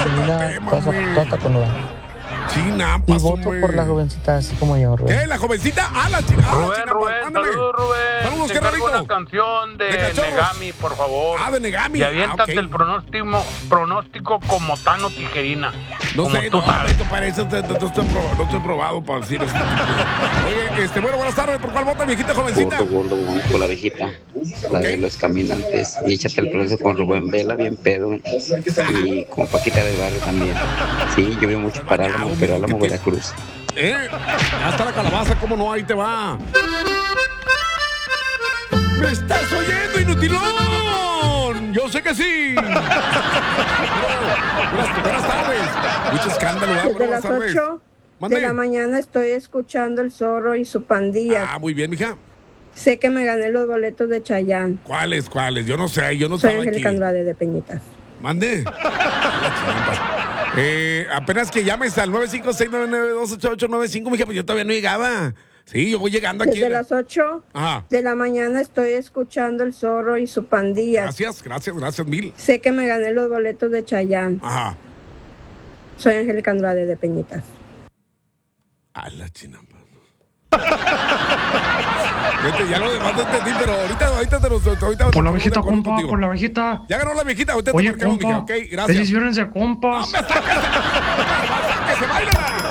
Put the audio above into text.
Linda, toda conuda. Chinampas, Y voto por la jovencita, así como yo, Rubén. ¿Qué? ¿La jovencita? Ah, la chica. Rubén, saludos, Rubén. Saludos, Te qué encargo rarito. una canción de Cachorros. Negami, por favor. Ah, de Negami. Y aviéntate ok. el pronóstico como Tano Tijerina. No como sé, tú no, sabes. esto parece, no estoy probado para decir esto. Oye, bueno, buenas tardes. ¿Por cuál vota, viejita jovencita? Gordo, vamos con la viejita, la de los caminantes. Y échate el proceso con Rubén Vela, bien pedo. Y con Paquita del Barrio también. Sí, yo veo mucho para Álamo, pero Álamo, Veracruz. Hasta la calabaza, ¿cómo no? Ahí te va. ¿Me estás oyendo, inutilón? Yo sé que sí. Buenas tardes. Mucho escándalo, ¿verdad? Desde Buenas las tardes. 8 Mande. de la mañana estoy escuchando El Zorro y su pandilla. Ah, muy bien, mija. Sé que me gané los boletos de Chayanne. ¿Cuáles? Yo no sé, yo no Soy estaba aquí. Angélica Andrade de Peñitas. Mande. Apenas que llames al 956992885, mija, pues yo todavía no llegaba. Sí, yo voy llegando aquí. Desde las 8 Ajá. de la mañana estoy escuchando El Zorro y su pandilla. Gracias mil. Sé que me gané los boletos de Chayanne. Ajá. Soy Angélica Andrade de Peñitas. A la chinampa. Ya lo demás no entendí, pero ahorita Por la viejita, compa, por la viejita. Ya ganó la viejita, ahorita Oye, te marcamos, compa, mija. Ok, gracias. feliz viernes de compas. ¡Que se baila!